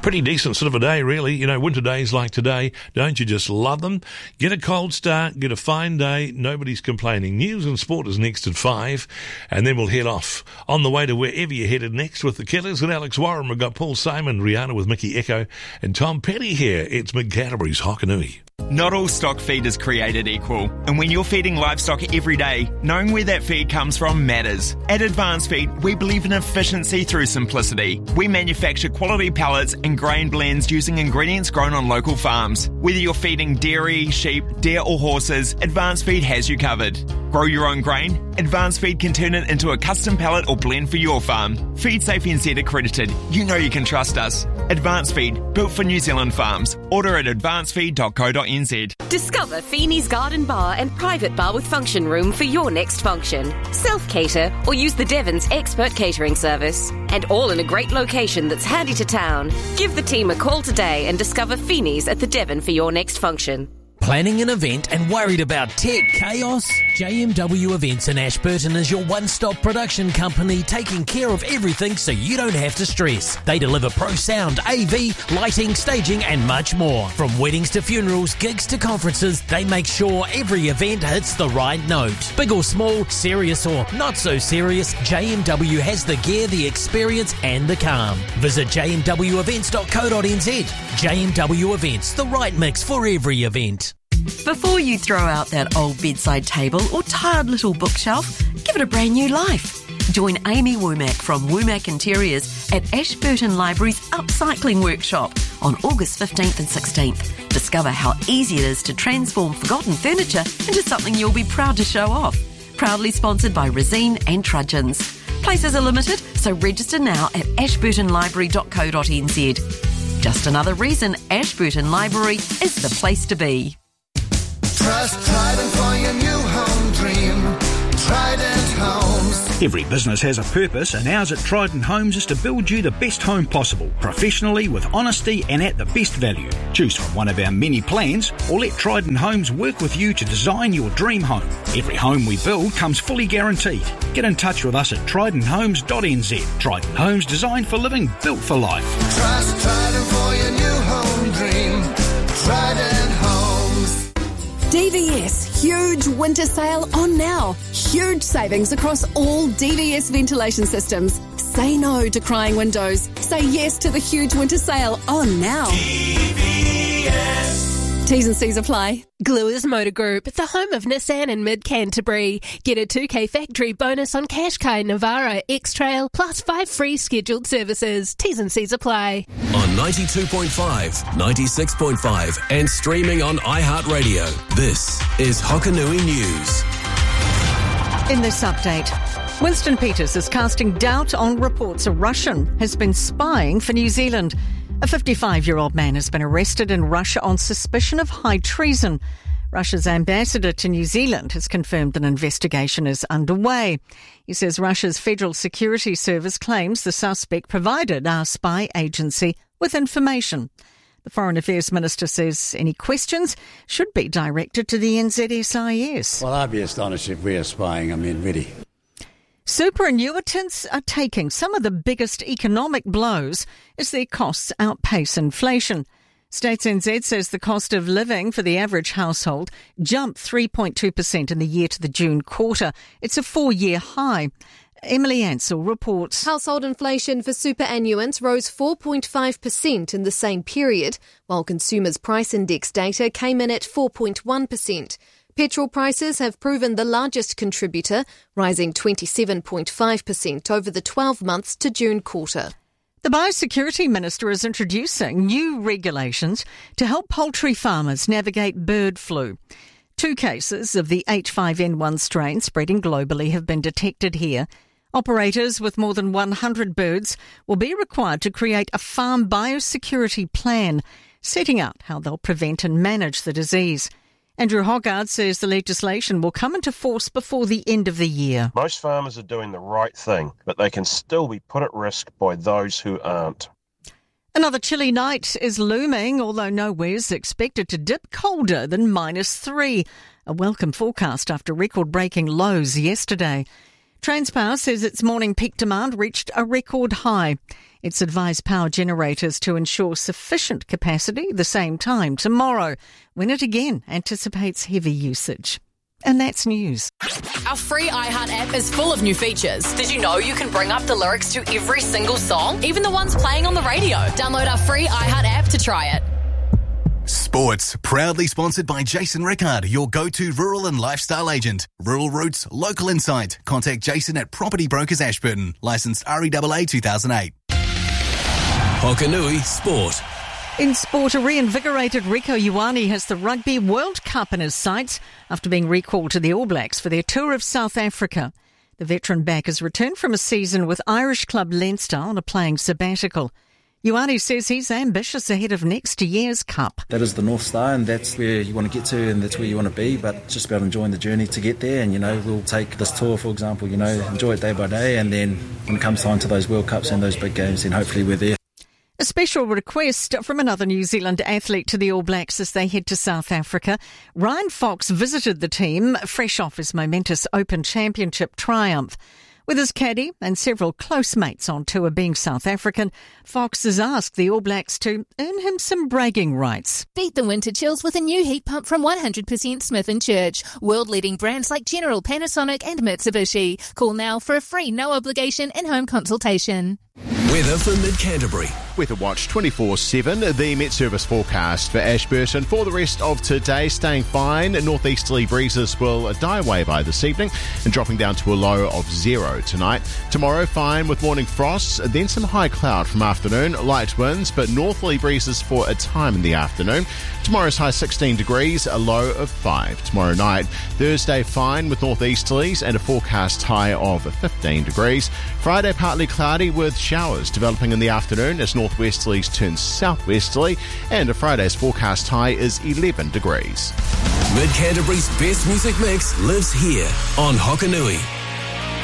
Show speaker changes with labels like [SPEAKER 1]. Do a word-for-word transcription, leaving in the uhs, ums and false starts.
[SPEAKER 1] Pretty decent sort of a day, really. You know, winter days like today, don't you just love them? Get a cold start, get a fine day, nobody's complaining. News and sport is next at five, and then we'll head off on the way to wherever you're headed next with the Killers and Alex Warren. We've got Paul Simon, Rihanna with Mickey Echo, and Tom Petty here. It's Mid-Canterbury's Hokanui.
[SPEAKER 2] Not all stock feed is created equal, and when you're feeding livestock every day, knowing where that feed comes from matters. At Advanced Feed, we believe in efficiency through simplicity. We manufacture quality pellets and grain blends using ingredients grown on local farms. Whether you're feeding dairy, sheep, deer or horses, Advanced Feed has you covered. Grow your own grain? Advanced Feed can turn it into a custom pellet or blend for your farm. Feed Safe N Z accredited. You know you can trust us. Advanced Feed, built for New Zealand farms. Order at advanced feed dot co dot n z.
[SPEAKER 3] Discover Feeney's Garden Bar and private bar with function room for your next function. Self-cater or use the Devon's expert catering service. And all in a great location that's handy to town. Give the team a call today and discover Feeney's at the Devon for your next function.
[SPEAKER 4] Planning an event and worried about tech chaos? J M W Events in Ashburton is your one-stop production company taking care of everything so you don't have to stress. They deliver pro sound, A V, lighting, staging and much more. From weddings to funerals, gigs to conferences, they make sure every event hits the right note. Big or small, serious or not so serious, J M W has the gear, the experience and the calm. Visit j m w events dot co dot n z. J M W Events, the right mix for every event.
[SPEAKER 5] Before you throw out that old bedside table or tired little bookshelf, give it a brand new life. Join Amy Womack from Womack Interiors at Ashburton Library's Upcycling Workshop on August fifteenth and sixteenth. Discover how easy it is to transform forgotten furniture into something you'll be proud to show off. Proudly sponsored by Resine and Trudgeons. Places are limited, so register now at ashburton library dot co dot n z. Just another reason Ashburton Library is the place to be.
[SPEAKER 6] Trust Trident for your new home dream. Trident Homes.
[SPEAKER 7] Every business has a purpose, and ours at Trident Homes is to build you the best home possible, professionally, with honesty and at the best value. Choose from one of our many plans, or let Trident Homes work with you to design your dream home. Every home we build comes fully guaranteed. Get in touch with us at trident homes dot n z. Trident Homes, designed for living, built for life.
[SPEAKER 6] Trust Trident for your new home dream. Trident Homes.
[SPEAKER 8] D V S, huge winter sale on now. Huge savings across all D V S ventilation systems. Say no to crying windows. Say yes to the huge winter sale on now.
[SPEAKER 6] D V S.
[SPEAKER 8] T's and C's apply.
[SPEAKER 9] Gluers Motor Group, the home of Nissan in Mid-Canterbury. Get a two K factory bonus on Qashqai, Navara, X-Trail, plus five free scheduled services. T's and C's apply.
[SPEAKER 10] On ninety-two point five, ninety-six point five and streaming on iHeartRadio. This is Hokanui News.
[SPEAKER 11] In this update, Winston Peters is casting doubt on reports a Russian has been spying for New Zealand. A fifty-five-year-old man has been arrested in Russia on suspicion of high treason. Russia's ambassador to New Zealand has confirmed an investigation is underway. He says Russia's Federal Security Service claims the suspect provided our spy agency with information. The Foreign Affairs Minister says any questions should be directed to the N Z S I S.
[SPEAKER 12] Well, I'd be astonished if we are spying. I mean, really.
[SPEAKER 11] Superannuitants are taking some of the biggest economic blows as their costs outpace inflation. States N Z says the cost of living for the average household jumped three point two percent in the year to the June quarter. It's a four-year high. Emily Ansell reports.
[SPEAKER 13] Household inflation for superannuants rose four point five percent in the same period, while consumers' price index data came in at four point one percent. Petrol prices have proven the largest contributor, rising twenty-seven point five percent over the twelve months to June quarter.
[SPEAKER 11] The Biosecurity Minister is introducing new regulations to help poultry farmers navigate bird flu. Two cases of the H five N one strain spreading globally have been detected here. Operators with more than one hundred birds will be required to create a farm biosecurity plan, setting out how they'll prevent and manage the disease. Andrew Hoggard says the legislation will come into force before the end of the year.
[SPEAKER 14] Most farmers are doing the right thing, but they can still be put at risk by those who aren't.
[SPEAKER 11] Another chilly night is looming, although nowhere's expected to dip colder than minus three. A welcome forecast after record-breaking lows yesterday. Transpower says its morning peak demand reached a record high. It's advised power generators to ensure sufficient capacity at the same time tomorrow, when it again anticipates heavy usage. And that's news.
[SPEAKER 15] Our free iHeart app is full of new features. Did you know you can bring up the lyrics to every single song, even the ones playing on the radio? Download our free iHeart app to try it.
[SPEAKER 16] Sports, proudly sponsored by Jason Rickard, your go-to rural and lifestyle agent. Rural roots, local insight. Contact Jason at Property Brokers Ashburton. Licensed R E A A two thousand eight.
[SPEAKER 10] Hokanui Sport.
[SPEAKER 11] In sport, a reinvigorated Rieko Ioane has the Rugby World Cup in his sights after being recalled to the All Blacks for their tour of South Africa. The veteran back has returned from a season with Irish club Leinster on a playing sabbatical. Ioane says he's ambitious ahead of next year's Cup.
[SPEAKER 17] That is the North Star, and that's where you want to get to, and that's where you want to be, but it's just about enjoying the journey to get there. And, you know, we'll take this tour, for example, you know, enjoy it day by day, and then when it comes time to those World Cups and those big games, then hopefully we're there.
[SPEAKER 11] A special request from another New Zealand athlete to the All Blacks as they head to South Africa. Ryan Fox visited the team fresh off his momentous Open Championship triumph. With his caddy and several close mates on tour being South African, Fox has asked the All Blacks to earn him some bragging rights.
[SPEAKER 9] Beat the winter chills with a new heat pump from one hundred percent Smith and Church. World-leading brands like General, Panasonic and Mitsubishi. Call now for a free no-obligation in-home consultation.
[SPEAKER 10] Weather for Mid-Canterbury.
[SPEAKER 18] Weather Watch twenty-four seven, the Met Service forecast for Ashburton. For the rest of today, staying fine. Northeasterly breezes will die away by this evening and dropping down to a low of zero tonight. Tomorrow, fine with morning frosts, then some high cloud from afternoon, light winds, but northerly breezes for a time in the afternoon. Tomorrow's high sixteen degrees, a low of five. Tomorrow night, Thursday, fine with northeasterlies and a forecast high of fifteen degrees. Friday, partly cloudy with showers developing in the afternoon as northwesterlies turn southwesterly, and a Friday's forecast high is eleven degrees.
[SPEAKER 10] Mid-Canterbury's best music mix lives here on Hokanui.